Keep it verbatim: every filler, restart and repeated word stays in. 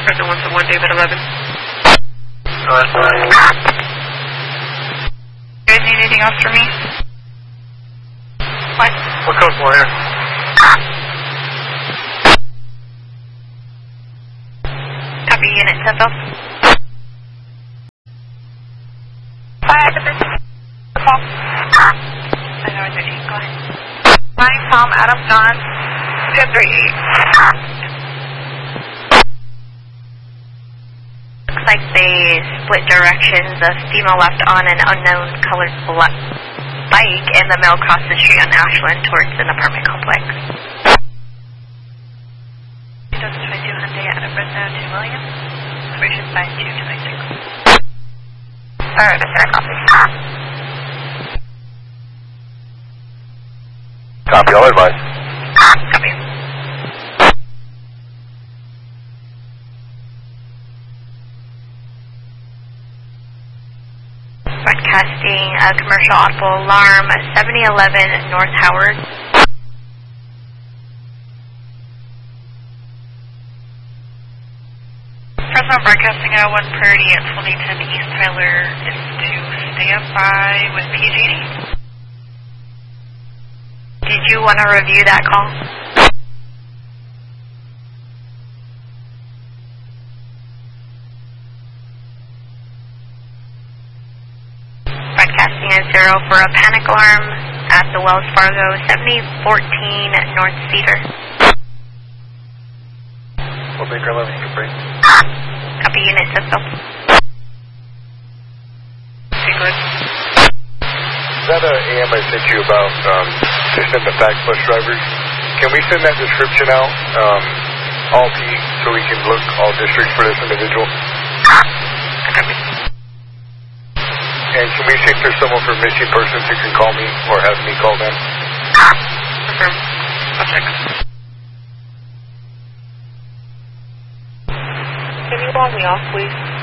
Present one to one, David eleven. North one. You guys need anything else from me? What? What codes more here? Copy, unit ten Phil. Five, call. I know thirteen, go ahead. Nine, Tom, Adam, John, ten three eight. Looks like they split directions. The female left on an unknown colored bike, and the male crossed the street on Ashland towards an apartment complex. two thousand twenty-two Hyundai out of Fresno, two million. Operation five two twenty-six. Alright, Mister Copy. Copy, all advice. Copy. Broadcasting a commercial audible alarm, seventy eleven North Howard. Fresno broadcasting at one thirty at twenty ten East Tyler is to stand by with P G D. Did you want to review that call? Broadcasting at zero for a panic alarm at the Wells Fargo, seventy fourteen North Cedar. What Baker eleven you can bring? Copy, unit system. Okay, good. Is that a A M I sent you about um, to send the fax bus drivers? Can we send that description out, um, all P, so we can look all districts for this individual? Copy. And can we see if there's someone for missing persons who can call me or have me call them? Confirm. I'll check. Can you log me off, please?